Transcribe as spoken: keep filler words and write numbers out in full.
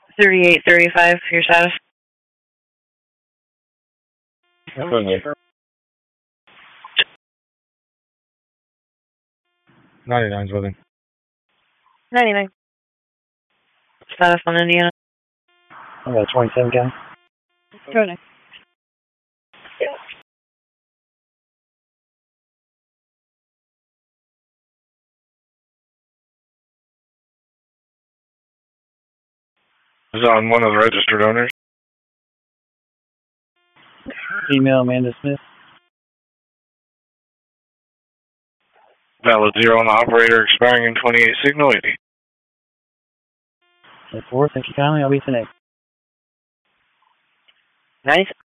thirty-eight thirty-five, your status. Okay. ninety-nine's with him. ninety-nine. Status on Indiana. I got a twenty-seven guy. Go ahead. Is on one of the registered owners. Female Amanda Smith. Valid zero on the operator, expiring in twenty-eight signal eighty. four, thank you kindly. I'll be tonight. Nice.